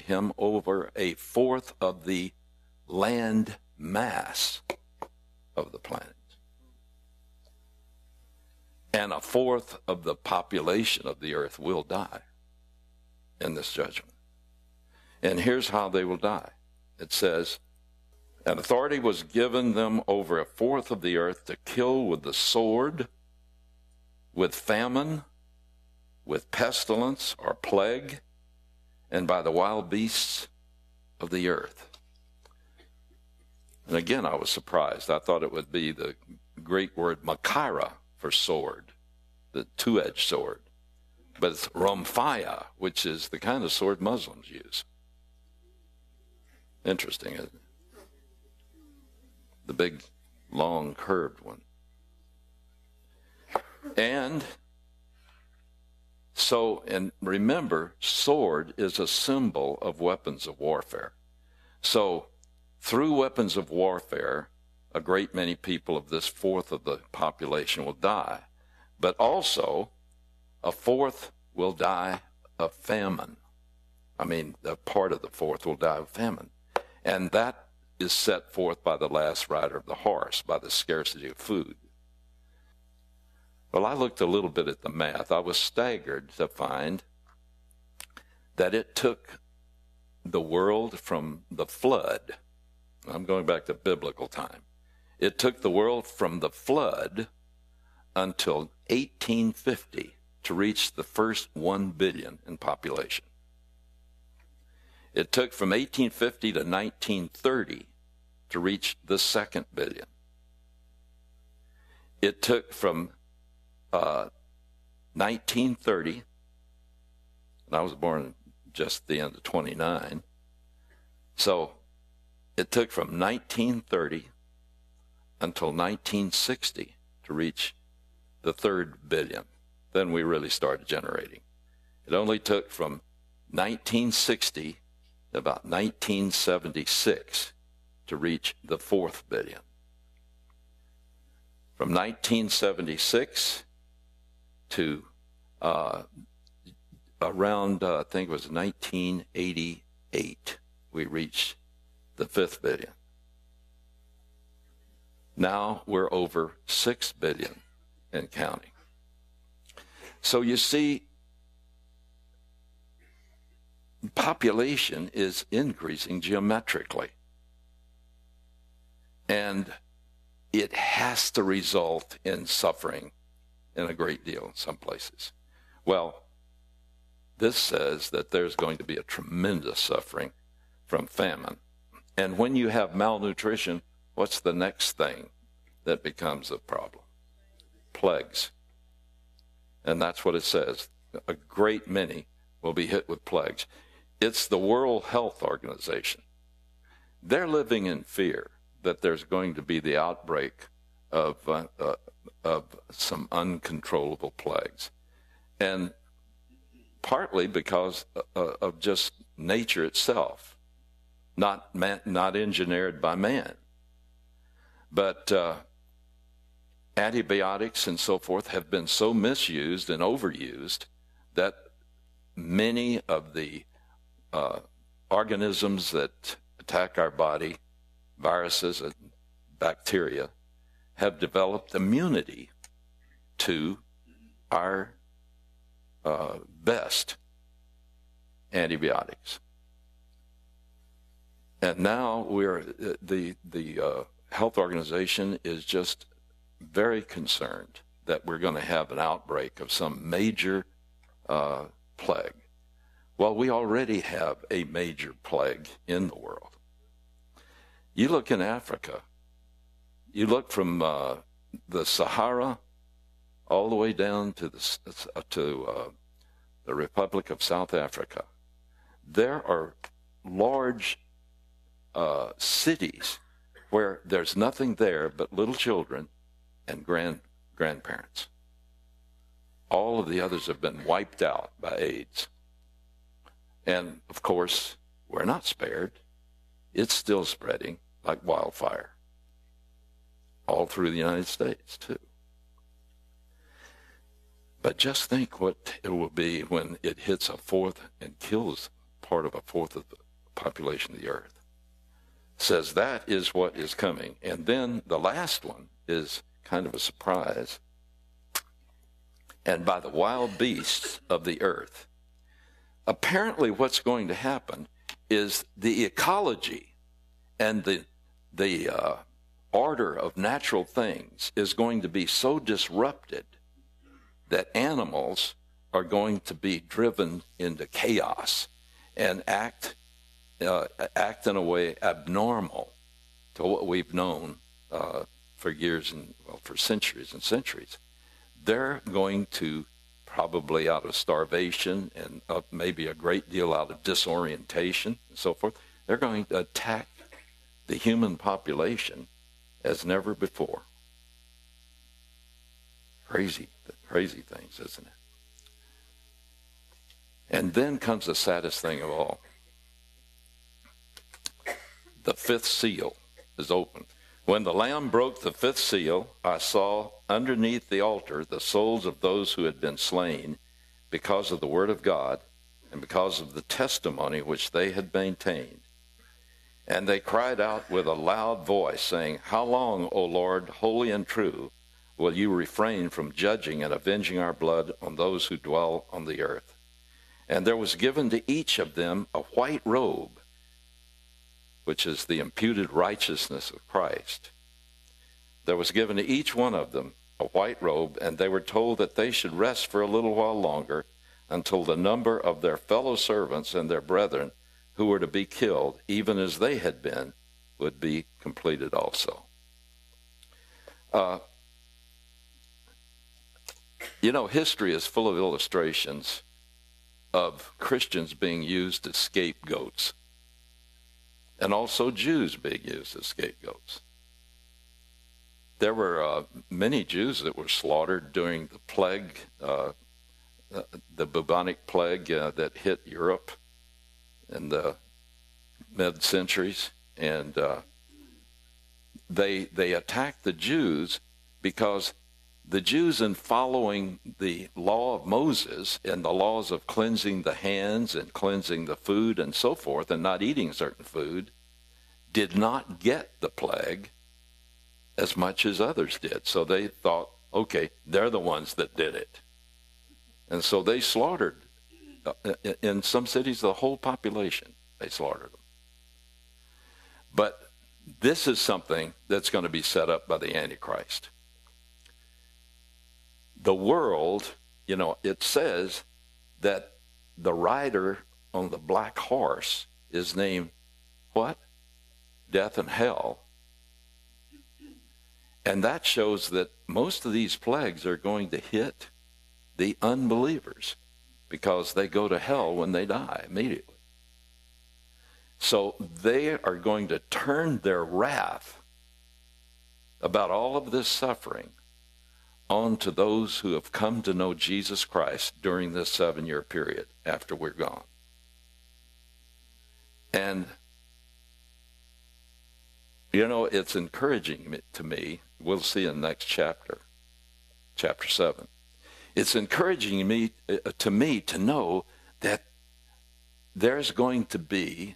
him over a fourth of the land mass of the planet. And a fourth of the population of the earth will die in this judgment. And here's how they will die. It says, "An authority was given them over a fourth of the earth to kill with the sword, with famine, with pestilence or plague, and by the wild beasts of the earth." And again, I was surprised. I thought it would be the Greek word makara for sword, the two-edged sword. But it's rhomphaia, which is the kind of sword Muslims use. Interesting, isn't it? The big, long, curved one. And remember, sword is a symbol of weapons of warfare. So through weapons of warfare, a great many people of this fourth of the population will die. But also, a fourth will die of famine. I mean, a part of the fourth will die of famine. And that is set forth by the last rider of the horse, by the scarcity of food. Well, I looked a little bit at the math. I was staggered to find that it took the world from the flood. I'm going back to biblical time. It took the world from the flood until 1850 to reach the first 1 billion in population. It took from 1850 to 1930 to reach the second billion. It took from 1930, and I was born just at the end of 29, so it took from 1930 until 1960 to reach the third billion. Then we really started generating. It only took from 1960 to about 1976 to reach the fourth billion. From 1976 to around, I think it was 1988, we reached the fifth billion. Now we're over 6 billion and counting. So you see, population is increasing geometrically. And it has to result in suffering in a great deal in some places. Well, this says that there's going to be a tremendous suffering from famine. And when you have malnutrition, what's the next thing that becomes a problem? Plagues. And that's what it says. A great many will be hit with plagues. It's the World Health Organization. They're living in fear that there's going to be the outbreak of some uncontrollable plagues. And partly because of just nature itself, not engineered by man. But antibiotics and so forth have been so misused and overused that many of the organisms that attack our body, viruses and bacteria, have developed immunity to our best antibiotics. And now the health organization is just very concerned that we're going to have an outbreak of some major plague. Well, we already have a major plague in the world. You look in Africa, you look from the Sahara all the way down to the Republic of South Africa. There are large cities where there's nothing there but little children and grandparents. All of the others have been wiped out by AIDS. And, of course, we're not spared. It's still spreading like wildfire all through the United States, too. But just think what it will be when it hits a fourth and kills part of a fourth of the population of the earth. Says that is what is coming. And then the last one is kind of a surprise. And by the wild beasts of the earth. Apparently what's going to happen is the ecology and the order of natural things is going to be so disrupted that animals are going to be driven into chaos and act in a way abnormal to what we've known for years and, well, for centuries and centuries. They're going to, probably out of starvation and maybe a great deal out of disorientation and so forth, they're going to attack the human population as never before. Crazy things, isn't it? And then comes the saddest thing of all. The fifth seal is opened. When the Lamb broke the fifth seal, I saw underneath the altar the souls of those who had been slain because of the word of God and because of the testimony which they had maintained. And they cried out with a loud voice, saying, How long, O Lord, holy and true, will you refrain from judging and avenging our blood on those who dwell on the earth? And there was given to each of them a white robe, which is the imputed righteousness of Christ. There was given to each one of them a white robe, and they were told that they should rest for a little while longer until the number of their fellow servants and their brethren who were to be killed, even as they had been, would be completed also. History is full of illustrations of Christians being used as scapegoats, and also Jews being used as scapegoats. There were many Jews that were slaughtered during the plague, the bubonic plague that hit Europe in the mid-centuries, and they attacked the Jews because the Jews, in following the law of Moses and the laws of cleansing the hands and cleansing the food and so forth and not eating certain food, did not get the plague as much as others did. So they thought, okay, they're the ones that did it. And so they slaughtered, in some cities, the whole population. They slaughtered them. But this is something that's going to be set up by the Antichrist. The world, it says that the rider on the black horse is named what? Death and hell. And that shows that most of these plagues are going to hit the unbelievers because they go to hell when they die immediately. So they are going to turn their wrath about all of this suffering on to those who have come to know Jesus Christ during this 7-year period after we're gone. And, it's encouraging to me. We'll see in the next chapter, chapter 7. It's encouraging to me to know that there's going to be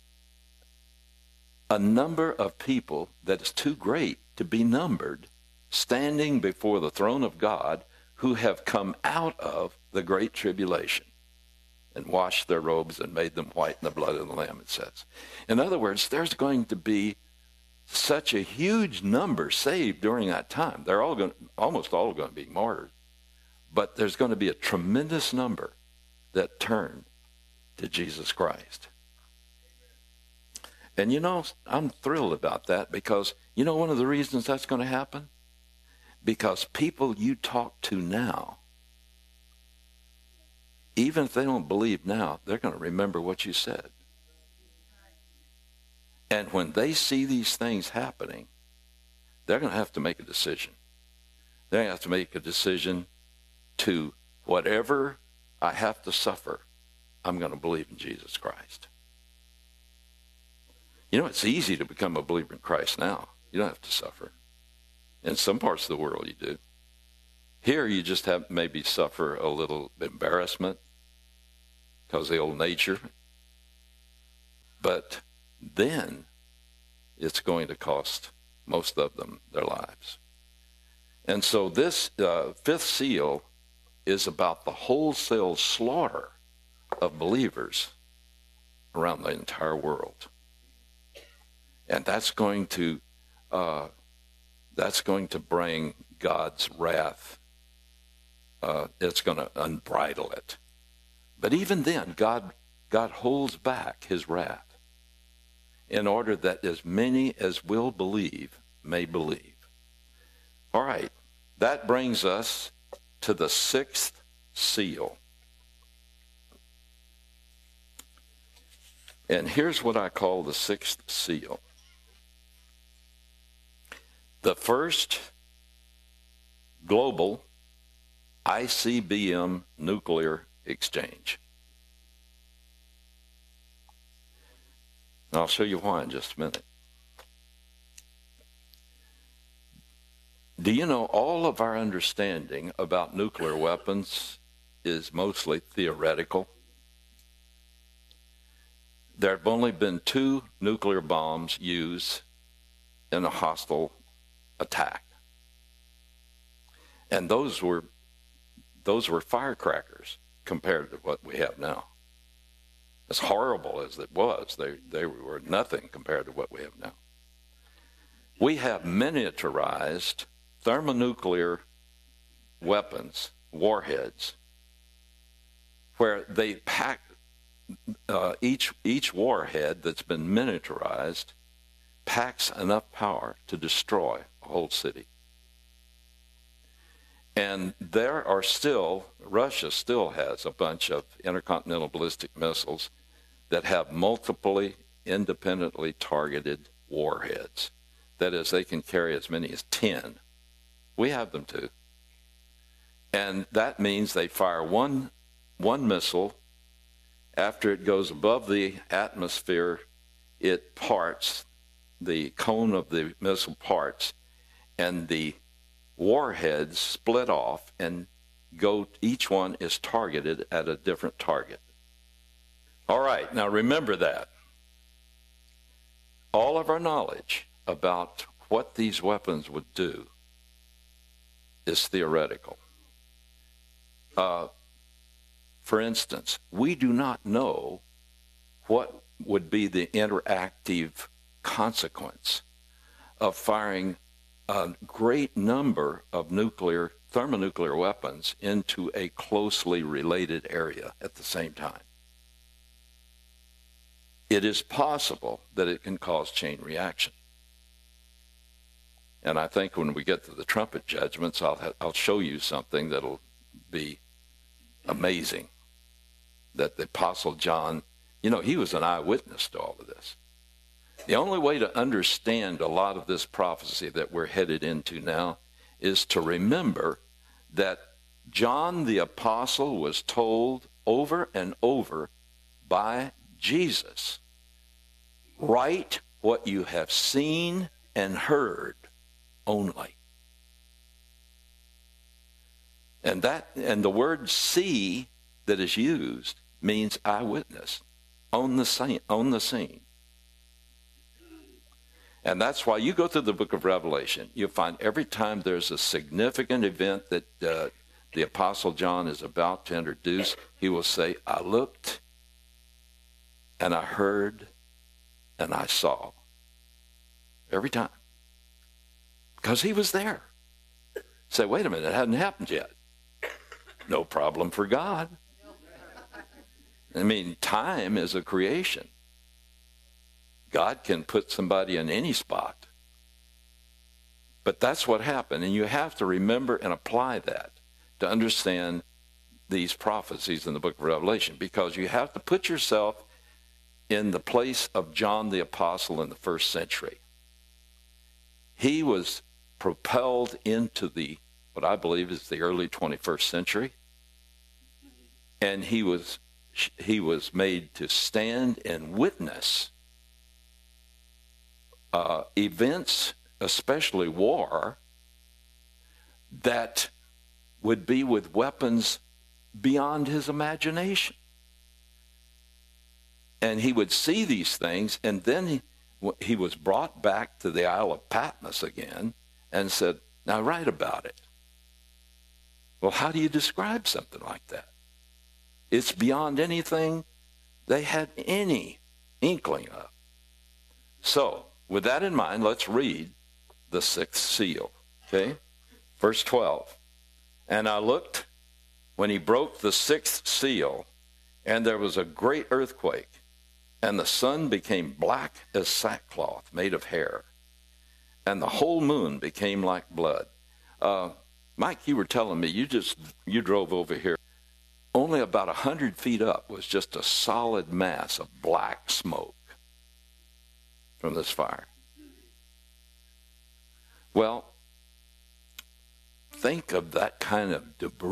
a number of people that is too great to be numbered standing before the throne of God who have come out of the great tribulation and washed their robes and made them white in the blood of the Lamb, it says. In other words, there's going to be such a huge number saved during that time. They're almost all going to be martyred. But there's going to be a tremendous number that turn to Jesus Christ. And I'm thrilled about that because, one of the reasons that's going to happen? Because people you talk to now, even if they don't believe now, they're going to remember what you said. And when they see these things happening, they're going to have to make a decision. They're going to have to make a decision to whatever I have to suffer, I'm going to believe in Jesus Christ. It's easy to become a believer in Christ now. You don't have to suffer. In some parts of the world you do. Here you just have maybe suffer a little embarrassment because of the old nature. But then it's going to cost most of them their lives. And so this fifth seal is about the wholesale slaughter of believers around the entire world. And that's going to bring God's wrath. It's going to unbridle it. But even then, God holds back his wrath in order that as many as will believe may believe. All right, that brings us to the sixth seal. And here's what I call the sixth seal. The first global ICBM nuclear exchange. And I'll show you why in just a minute. Do you know all of our understanding about nuclear weapons is mostly theoretical? There have only been 2 nuclear bombs used in a hostile attack. And those were firecrackers compared to what we have now. As horrible as it was, they were nothing compared to what we have now. We have miniaturized thermonuclear weapons, warheads, where they pack each warhead that's been miniaturized packs enough power to destroy a whole city. And Russia still has a bunch of intercontinental ballistic missiles that have multiply independently targeted warheads. That is, they can carry as many as 10. We have them too. And that means they fire one missile. After it goes above the atmosphere, it parts, the cone of the missile parts, and the warheads split off and each one is targeted at a different target. All right, now remember that. All of our knowledge about what these weapons would do is theoretical. For instance, we do not know what would be the interactive consequence of firing a great number of thermonuclear weapons into a closely related area at the same time. It is possible that it can cause chain reaction. And I think when we get to the trumpet judgments, I'll show you something that'll be amazing. That the Apostle John, he was an eyewitness to all of this. The only way to understand a lot of this prophecy that we're headed into now is to remember that John the Apostle was told over and over by Jesus, write what you have seen and heard only. And the word see that is used means eyewitness, on the scene. And that's why you go through the book of Revelation, you'll find every time there's a significant event that the Apostle John is about to introduce, he will say, I looked and I heard and I saw. Every time. Because he was there. Say, wait a minute, it hadn't happened yet. No problem for God. I mean, time is a creation. God can put somebody in any spot. But that's what happened, and you have to remember and apply that to understand these prophecies in the book of Revelation, because you have to put yourself in the place of John the Apostle in the first century. He was propelled into what I believe is the early 21st century, and he was made to stand and witness events, especially war, that would be with weapons beyond his imagination. And he would see these things, and then he was brought back to the Isle of Patmos again and said, now write about it. Well, how do you describe something like that? It's beyond anything they had any inkling of. So, with that in mind, let's read the sixth seal. Okay? Verse 12. And I looked when he broke the sixth seal, and there was a great earthquake, and the sun became black as sackcloth made of hair, and the whole moon became like blood. Mike, you were telling me you drove over here. Only about 100 feet up was just a solid mass of black smoke from this fire. Well, think of that kind of debris